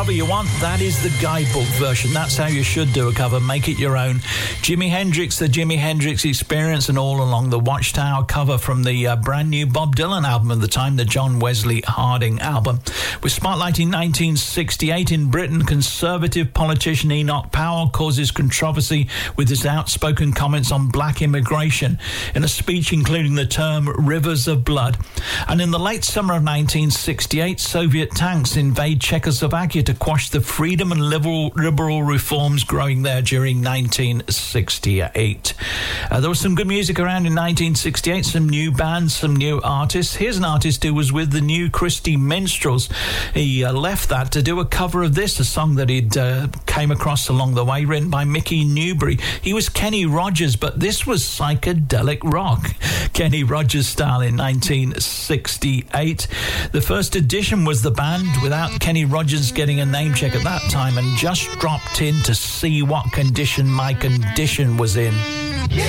cover you want, that is the guidebook version. That's how you should do a cover. Make it your own. Jimi Hendrix, the Jimi Hendrix Experience, and All Along the Watchtower cover from the brand new Bob Dylan album of the time, the John Wesley Harding album. With spotlighting 1968 in Britain, conservative politician Enoch Powell causes controversy with his outspoken comments on black immigration in a speech including the term rivers of blood. And in the late summer of 1968, Soviet tanks invade Czechoslovakia to quash the freedom and liberal reforms growing there during 1968. There was some good music around in 1968, some new bands, some new artists. Here's an artist who was with the New Christy Minstrels. He left that to do a cover of this, a song that he'd came across along the way, written by Mickey Newbury. He was Kenny Rogers, but this was psychedelic rock, Kenny Rogers style, in 1968. The first edition was the band without Kenny Rogers getting a name check at that time, and just dropped in to see what condition my condition was in.